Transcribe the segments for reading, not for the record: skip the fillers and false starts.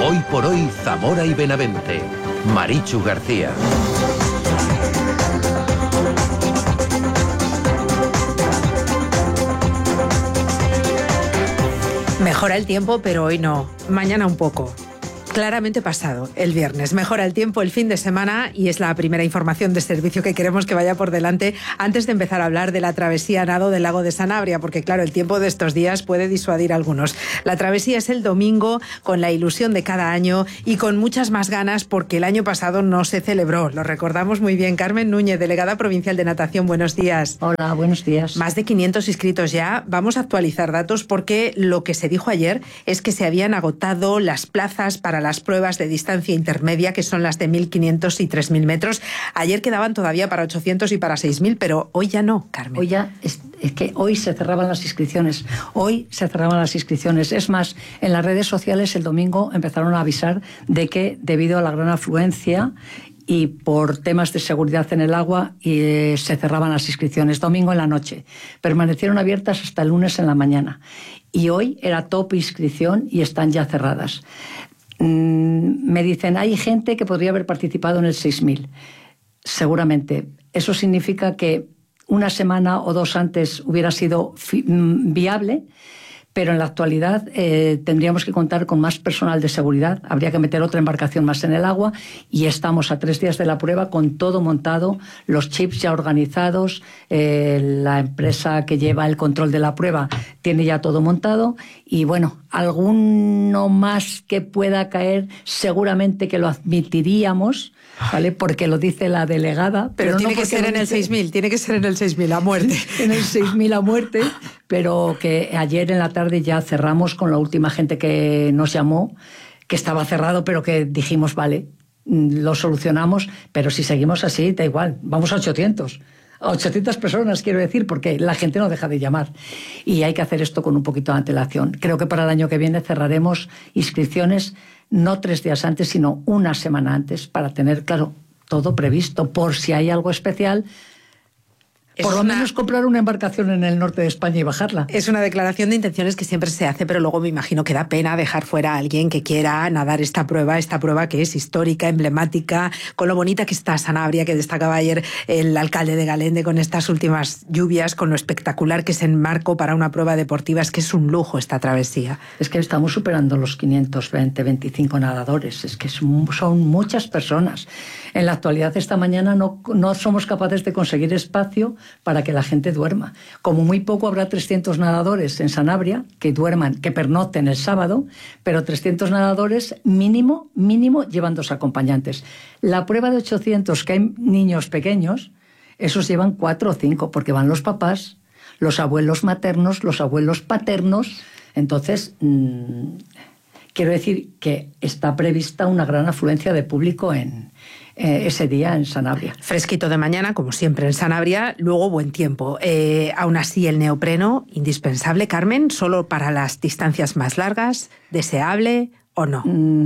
Hoy por hoy, Zamora y Benavente. Marichu García. Mejora el tiempo, pero hoy no. Mañana un poco. Claramente pasado, el viernes. Mejora el tiempo el fin de semana y es la primera información de servicio que queremos que vaya por delante antes de empezar a hablar de la travesía a nado del lago de Sanabria, porque claro, el tiempo de estos días puede disuadir a algunos. La travesía es el domingo, con la ilusión de cada año y con muchas más ganas porque el año pasado no se celebró. Lo recordamos muy bien. Carmen Núñez, delegada provincial de natación, buenos días. Hola, buenos días. Más de 500 inscritos ya. Vamos a actualizar datos porque lo que se dijo ayer es que se habían agotado las plazas para las pruebas de distancia intermedia, que son las de 1.500 y 3.000 metros. Ayer quedaban todavía para 800 y para 6.000, pero hoy ya no, Carmen. Hoy ya, es que hoy se cerraban las inscripciones. Hoy se cerraban las inscripciones. Es más, en las redes sociales el domingo empezaron a avisar de que debido a la gran afluencia y por temas de seguridad en el agua se cerraban las inscripciones. Domingo en la noche. Permanecieron abiertas hasta el lunes en la mañana. Y hoy era top inscripción y están ya cerradas. Me dicen, hay gente que podría haber participado en el 6.000. Seguramente. Eso significa que una semana o dos antes hubiera sido viable, pero en la actualidad tendríamos que contar con más personal de seguridad, habría que meter otra embarcación más en el agua y estamos a 3 días de la prueba con todo montado, los chips ya organizados, la empresa que lleva el control de la prueba tiene ya todo montado y bueno, alguno más que pueda caer seguramente que lo admitiríamos, ¿vale? Porque lo dice la delegada. Pero tiene que ser en el 6.000, tiene que ser en el 6.000 a muerte. En el 6.000 a muerte, pero que ayer en la tarde ya cerramos con la última gente que nos llamó, que estaba cerrado, pero que dijimos, vale, lo solucionamos, pero si seguimos así, da igual, vamos a 800. A 800 personas, quiero decir, porque la gente no deja de llamar. Y hay que hacer esto con un poquito de antelación. Creo que para el año que viene cerraremos inscripciones no 3 días antes, sino una semana antes, para tener, claro, todo previsto, por si hay algo especial. Por lo menos comprar una embarcación en el norte de España y bajarla. Es una declaración de intenciones que siempre se hace, pero luego me imagino que da pena dejar fuera a alguien que quiera nadar esta prueba que es histórica, emblemática, con lo bonita que está Sanabria, que destacaba ayer el alcalde de Galende con estas últimas lluvias, con lo espectacular que es el marco para una prueba deportiva. Es que es un lujo esta travesía. Es que estamos superando los 520, 25 nadadores, es que son muchas personas. En la actualidad, esta mañana no somos capaces de conseguir espacio para que la gente duerma. Como muy poco habrá 300 nadadores en Sanabria que duerman, que pernocten el sábado, pero 300 nadadores mínimo llevan 2 acompañantes. La prueba de 800, que hay niños pequeños, esos llevan 4 o 5, porque van los papás, los abuelos maternos, los abuelos paternos. Entonces, quiero decir que está prevista una gran afluencia de público ese día en Sanabria. Fresquito de mañana, como siempre en Sanabria, luego buen tiempo. Aún así, el neopreno, indispensable, Carmen, solo para las distancias más largas, ¿deseable o no?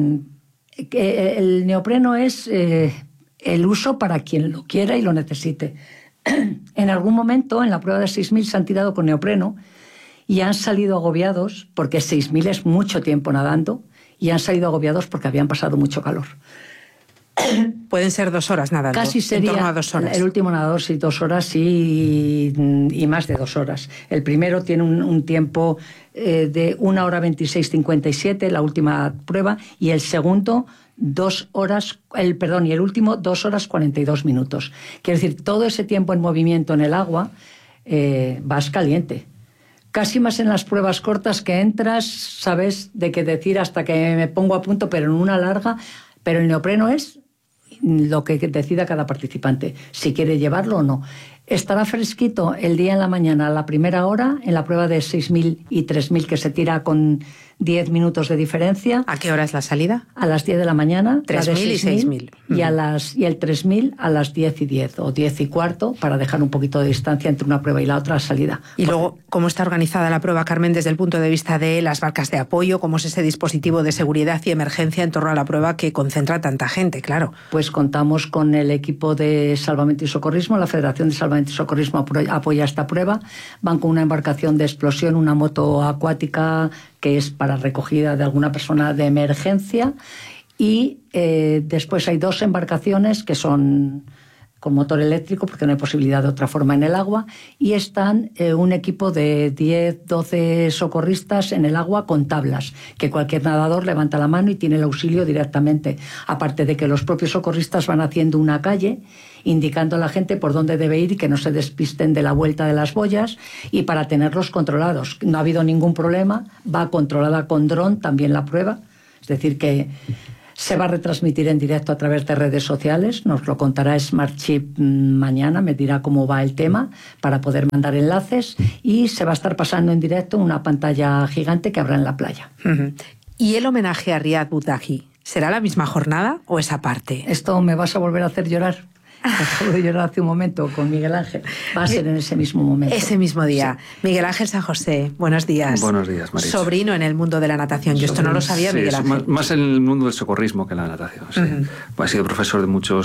El neopreno es el uso para quien lo quiera y lo necesite. En algún momento, en la prueba de 6.000, se han tirado con neopreno y han salido agobiados, porque 6.000 es mucho tiempo nadando, y han salido agobiados porque habían pasado mucho calor. Pueden ser 2 horas nadando. Casi sería en torno a 2 horas. El último nadador, sí, 2 horas y más de 2 horas. El primero tiene un tiempo de 1 hora 26:57, la última prueba, y el segundo 2 horas, y el último 2 horas 42 minutos. Quiero decir, todo ese tiempo en movimiento en el agua vas caliente. Casi más en las pruebas cortas que entras, sabes de qué decir hasta que me pongo a punto, pero en una larga. Pero el neopreno es lo que decida cada participante, si quiere llevarlo o no. Estará fresquito el día en la mañana, a la primera hora, en la prueba de 6.000 y 3.000, que se tira con 10 minutos de diferencia. ¿A qué hora es la salida? A las 10 de la mañana. 3.000 y 6.000. Y el 3.000 a las 10:10 o 10:15, para dejar un poquito de distancia entre una prueba y la otra salida. Y luego, ¿cómo está organizada la prueba, Carmen, desde el punto de vista de las barcas de apoyo? ¿Cómo es ese dispositivo de seguridad y emergencia en torno a la prueba que concentra tanta gente, claro? Pues contamos con el equipo de salvamento y socorrismo, la Federación de Salvamento Salvamento y Socorrismo apoya esta prueba. Van con una embarcación de explosión, una moto acuática que es para recogida de alguna persona de emergencia, y después hay 2 embarcaciones que son con motor eléctrico, porque no hay posibilidad de otra forma en el agua, y están un equipo de 10, 12 socorristas en el agua con tablas, que cualquier nadador levanta la mano y tiene el auxilio directamente. Aparte de que los propios socorristas van haciendo una calle, indicando a la gente por dónde debe ir y que no se despisten de la vuelta de las boyas, y para tenerlos controlados. No ha habido ningún problema, va controlada con dron también la prueba, es decir que se va a retransmitir en directo a través de redes sociales, nos lo contará Smartship mañana, me dirá cómo va el tema para poder mandar enlaces, y se va a estar pasando en directo una pantalla gigante que habrá en la playa. ¿Y el homenaje a Riad Budaji será la misma jornada o esa parte? Esto me vas a volver a hacer llorar. Acabo de llorar hace un momento con Miguel Ángel. Va a ser en ese mismo momento. Ese mismo día. Sí. Miguel Ángel San José, buenos días. Buenos días, Marichu. Sobrino en el mundo de la natación. Yo esto no lo sabía, sí, Miguel Ángel. Más en el mundo del socorrismo que en la natación. Sí. Ha sido profesor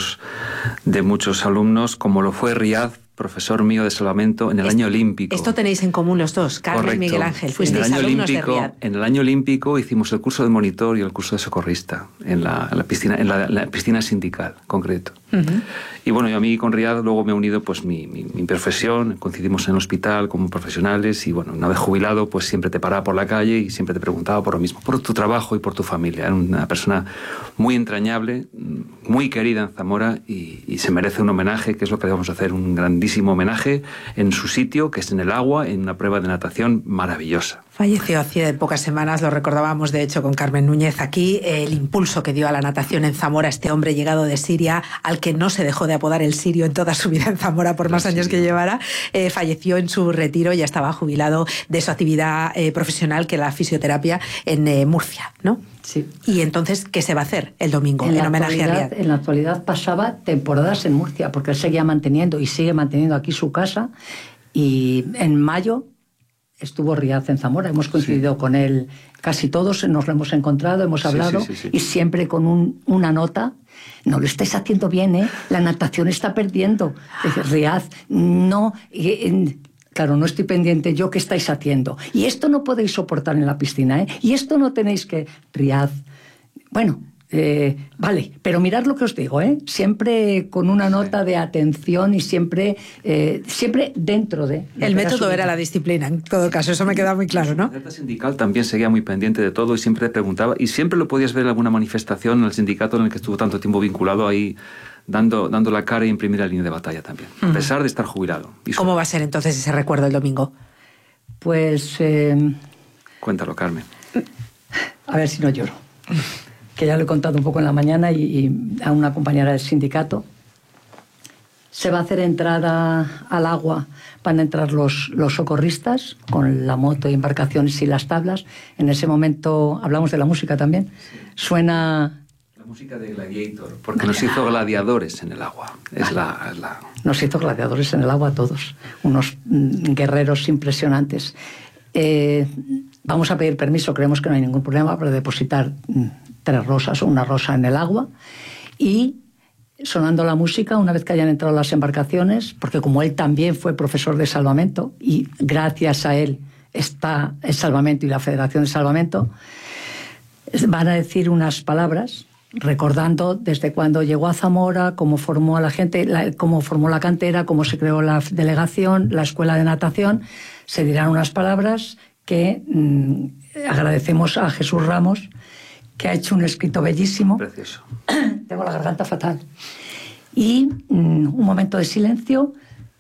de muchos alumnos, como lo fue Riad, profesor mío de salvamento en el año olímpico. Esto tenéis en común los dos, Carlos y Miguel Ángel. Fuisteis alumnos de Riad. En el año olímpico hicimos el curso de monitor y el curso de socorrista en la piscina sindical, concreto. Y bueno, yo a mí con Riad luego me he unido pues mi profesión, coincidimos en el hospital como profesionales, y bueno, una vez jubilado pues siempre te paraba por la calle y siempre te preguntaba por lo mismo, por tu trabajo y por tu familia. Era una persona muy entrañable, muy querida en Zamora, y se merece un homenaje, que es lo que vamos a hacer, un grandísimo homenaje en su sitio, que es en el agua, en una prueba de natación maravillosa. Falleció hace pocas semanas, lo recordábamos de hecho con Carmen Núñez aquí, el impulso que dio a la natación en Zamora, este hombre llegado de Siria, al que no se dejó de apodar el sirio en toda su vida en Zamora, por más años que llevara. Falleció en su retiro, ya estaba jubilado de su actividad profesional, que era la fisioterapia, en Murcia, ¿no? Sí. Y entonces, ¿qué se va a hacer el domingo en homenaje a Riad? En la actualidad pasaba temporadas en Murcia, porque él seguía manteniendo y sigue manteniendo aquí su casa, y en mayo estuvo Riad en Zamora, hemos coincidido con él casi todos, nos lo hemos encontrado, hemos hablado, y siempre con una nota: no lo estáis haciendo bien, ¿eh? La natación está perdiendo. Dice, Riad, no... Claro, no estoy pendiente yo qué estáis haciendo. Y esto no podéis soportar en la piscina, ¿eh? Y esto no tenéis que... Riad, bueno... vale, pero mirad lo que os digo, siempre con una nota de atención y siempre dentro de... El método era la disciplina, en todo caso, eso me queda muy claro, ¿no? La sindical también seguía muy pendiente de todo y siempre te preguntaba, y siempre lo podías ver en alguna manifestación en el sindicato en el que estuvo tanto tiempo vinculado ahí, dando la cara y en primera línea de batalla también, a pesar de estar jubilado. ¿Cómo va a ser entonces ese recuerdo el domingo? Pues... Cuéntalo, Carmen. A ver si no lloro. Que ya lo he contado un poco en la mañana y a una compañera del sindicato. Se va a hacer entrada al agua, van a entrar los socorristas con la moto y embarcaciones y las tablas. En ese momento, hablamos de la música también, suena... La música de Gladiator, porque nos hizo gladiadores en el agua. Nos hizo gladiadores en el agua a todos, unos guerreros impresionantes. Vamos a pedir permiso, creemos que no hay ningún problema para depositar 3 rosas o una rosa en el agua, y sonando la música, una vez que hayan entrado las embarcaciones, porque como él también fue profesor de salvamento y gracias a él está el salvamento y la Federación de Salvamento, van a decir unas palabras recordando desde cuando llegó a Zamora, cómo formó a la gente, cómo formó la cantera, cómo se creó la delegación, la escuela de natación. Se dirán unas palabras que agradecemos a Jesús Ramos, que ha hecho un escrito bellísimo. Precioso. Tengo la garganta fatal. Y un momento de silencio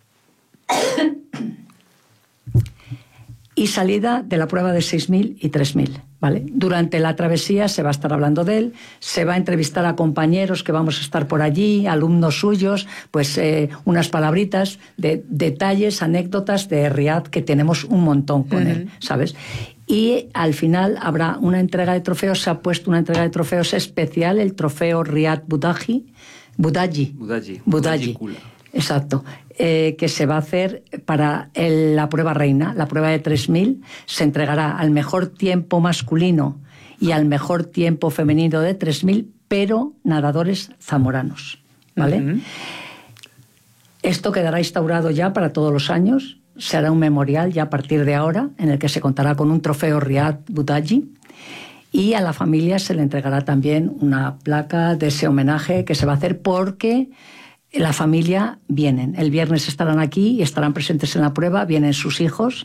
y salida de la prueba de 6.000 y 3.000. ¿Vale? Durante la travesía se va a estar hablando de él, se va a entrevistar a compañeros que vamos a estar por allí, alumnos suyos, pues unas palabritas de detalles, anécdotas de Riad, que tenemos un montón con él, ¿sabes? Y al final habrá una entrega de trofeos, se ha puesto una entrega de trofeos especial, el trofeo Riad Budaji. Exacto, que se va a hacer para la prueba reina, la prueba de 3.000, se entregará al mejor tiempo masculino y al mejor tiempo femenino de 3.000, pero nadadores zamoranos, ¿vale? Esto quedará instaurado ya para todos los años. Se hará un memorial ya a partir de ahora, en el que se contará con un trofeo Riad Butaji, y a la familia se le entregará también una placa de ese homenaje que se va a hacer porque la familia vienen. El viernes estarán aquí y estarán presentes en la prueba. Vienen sus hijos,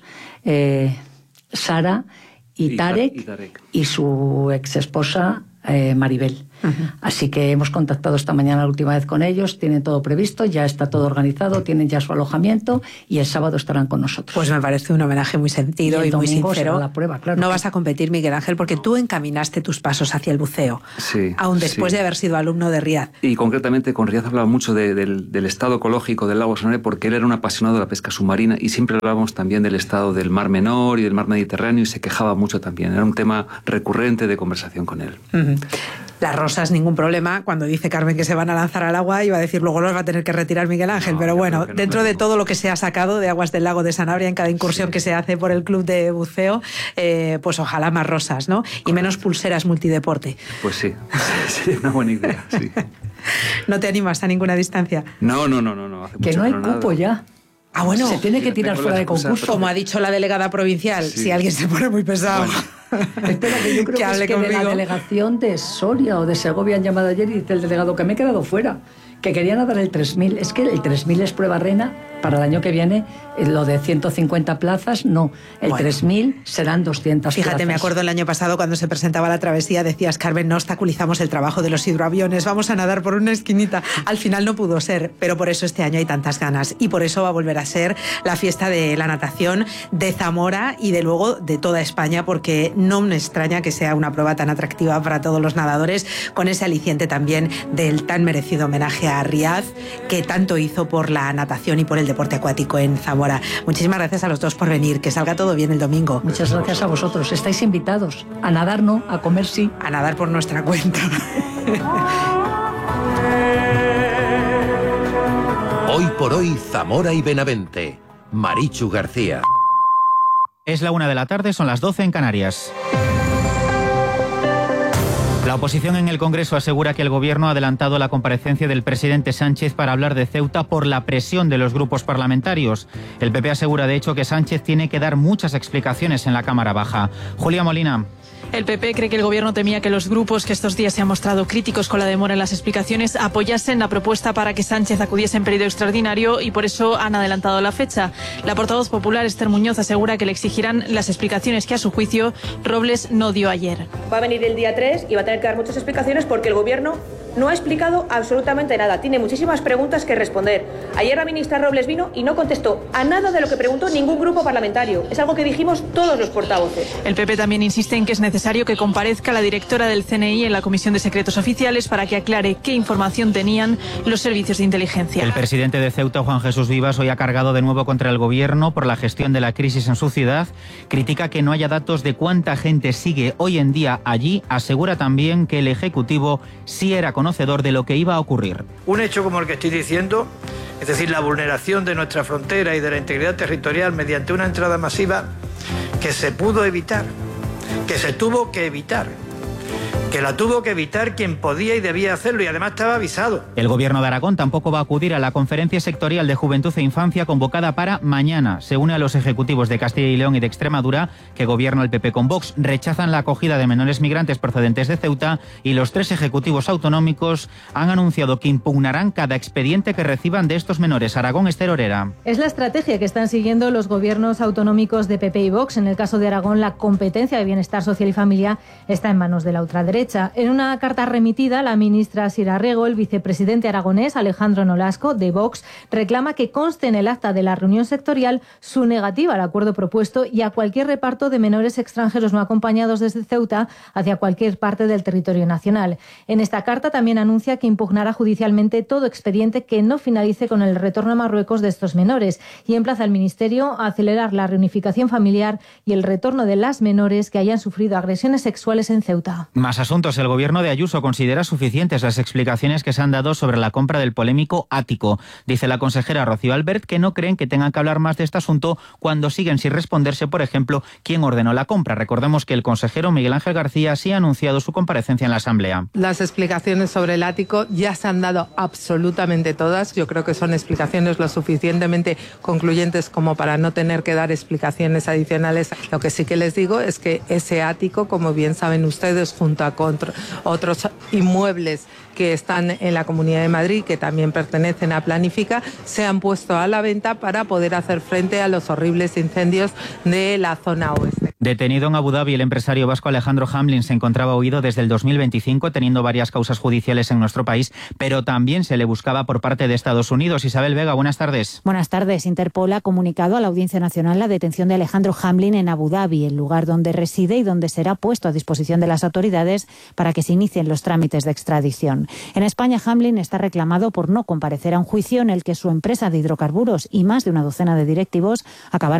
Sara y Tarek, y su exesposa Maribel. Así que hemos contactado esta mañana la última vez con ellos, tienen todo previsto, ya está todo organizado, tienen ya su alojamiento y el sábado estarán con nosotros. Pues me parece un homenaje muy sentido y muy sincero. La prueba, claro. No vas a competir, Miguel Ángel, porque tú encaminaste tus pasos hacia el buceo, aún después de haber sido alumno de Riad. Y concretamente con Riad hablaba mucho del estado ecológico del lago Sonore, porque él era un apasionado de la pesca submarina y siempre hablábamos también del estado del Mar Menor y del Mar Mediterráneo, y se quejaba mucho también. Era un tema recurrente de conversación con él. Las rosas, ningún problema. Cuando dice Carmen que se van a lanzar al agua, iba a decir luego los va a tener que retirar Miguel Ángel. Pero bueno, dentro de todo lo que se ha sacado de aguas del lago de Sanabria en cada incursión que se hace por el club de buceo, pues ojalá más rosas, ¿no? Y menos pulseras multideporte. Pues sí, sería una buena idea, sí. ¿No te animas a ninguna distancia? No. Hace que mucho no hay cupo ya. Ah, bueno. Se tiene que tirar fuera de concurso. Como ha dicho la delegada provincial, si alguien se pone muy pesado. Bueno. Espera, que yo creo que es que de la delegación de Soria o de Segovia han llamado ayer y dice el delegado que me he quedado fuera, que querían nadar el 3000. Es que el 3000 es prueba reina para el año que viene. Lo de 150 plazas, no. El 3000 serán 200 Fíjate, plazas. me acuerdo el año pasado cuando se presentaba la travesía, decías, Carmen, no obstaculizamos el trabajo de los hidroaviones, vamos a nadar por una esquinita. Al final no pudo ser, pero por eso este año hay tantas ganas. Y por eso va a volver a ser la fiesta de la natación de Zamora y de luego de toda España, porque no me extraña que sea una prueba tan atractiva para todos los nadadores, con ese aliciente también del tan merecido homenaje a Riad, que tanto hizo por la natación y por el deporte acuático en Zamora. Muchísimas gracias a los dos por venir, que salga todo bien el domingo. Muchas gracias a vosotros, estáis invitados. A nadar no, a comer sí. A nadar por nuestra cuenta. Hoy por hoy, Zamora y Benavente. Marichu García. Es la 1 de la tarde, son las 12 en Canarias. La oposición en el Congreso asegura que el Gobierno ha adelantado la comparecencia del presidente Sánchez para hablar de Ceuta por la presión de los grupos parlamentarios. El PP asegura, de hecho, que Sánchez tiene que dar muchas explicaciones en la Cámara Baja. Julia Molina. El PP cree que el Gobierno temía que los grupos que estos días se han mostrado críticos con la demora en las explicaciones apoyasen la propuesta para que Sánchez acudiese en periodo extraordinario y por eso han adelantado la fecha. La portavoz popular Esther Muñoz asegura que le exigirán las explicaciones que a su juicio Robles no dio ayer. Va a venir el día 3 y va a tener que dar muchas explicaciones porque el Gobierno no ha explicado absolutamente nada. Tiene muchísimas preguntas que responder. Ayer la ministra Robles vino y no contestó a nada de lo que preguntó ningún grupo parlamentario. Es algo que dijimos todos los portavoces. El PP también insiste en que es necesario que comparezca la directora del CNI en la Comisión de Secretos Oficiales para que aclare qué información tenían los servicios de inteligencia. El presidente de Ceuta, Juan Jesús Vivas, hoy ha cargado de nuevo contra el Gobierno por la gestión de la crisis en su ciudad. Critica que no haya datos de cuánta gente sigue hoy en día allí. Asegura también que el Ejecutivo sí era conocedor de lo que iba a ocurrir. Un hecho como el que estoy diciendo, es decir, la vulneración de nuestra frontera y de la integridad territorial mediante una entrada masiva que se pudo evitar, que se tuvo que evitar, que la tuvo que evitar quien podía y debía hacerlo y además estaba avisado. El Gobierno de Aragón tampoco va a acudir a la conferencia sectorial de Juventud e Infancia convocada para mañana. Se une a los ejecutivos de Castilla y León y de Extremadura, que gobierna el PP con Vox. Rechazan la acogida de menores migrantes procedentes de Ceuta y los 3 ejecutivos autonómicos han anunciado que impugnarán cada expediente que reciban de estos menores. Aragón, Esther Orera. Es la estrategia que están siguiendo los gobiernos autonómicos de PP y Vox. En el caso de Aragón, la competencia de bienestar social y familia está en manos de la ultraderecha. En una carta remitida, la ministra Sira Rego, el vicepresidente aragonés Alejandro Nolasco, de Vox, reclama que conste en el acta de la reunión sectorial su negativa al acuerdo propuesto y a cualquier reparto de menores extranjeros no acompañados desde Ceuta hacia cualquier parte del territorio nacional. En esta carta también anuncia que impugnará judicialmente todo expediente que no finalice con el retorno a Marruecos de estos menores y emplaza al Ministerio a acelerar la reunificación familiar y el retorno de las menores que hayan sufrido agresiones sexuales en Ceuta. Más asuntos asuntos. El gobierno de Ayuso considera suficientes las explicaciones que se han dado sobre la compra del polémico ático. Dice la consejera Rocío Albert que no creen que tengan que hablar más de este asunto cuando siguen sin responderse, por ejemplo, quién ordenó la compra. Recordemos que el consejero Miguel Ángel García sí ha anunciado su comparecencia en la Asamblea. Las explicaciones sobre el ático ya se han dado absolutamente todas. Yo creo que son explicaciones lo suficientemente concluyentes como para no tener que dar explicaciones adicionales. Lo que sí que les digo es que ese ático, como bien saben ustedes, junto a otros inmuebles que están en la Comunidad de Madrid, que también pertenecen a Planifica, se han puesto a la venta para poder hacer frente a los horribles incendios de la zona oeste. Detenido en Abu Dhabi, el empresario vasco Alejandro Hamlin se encontraba huido desde el 2025, teniendo varias causas judiciales en nuestro país, pero también se le buscaba por parte de Estados Unidos. Isabel Vega, buenas tardes. Buenas tardes. Interpol ha comunicado a la Audiencia Nacional la detención de Alejandro Hamlin en Abu Dhabi, el lugar donde reside y donde será puesto a disposición de las autoridades para que se inicien los trámites de extradición. En España, Hamlin está reclamado por no comparecer a un juicio en el que su empresa de hidrocarburos y más de una docena de directivos acabaron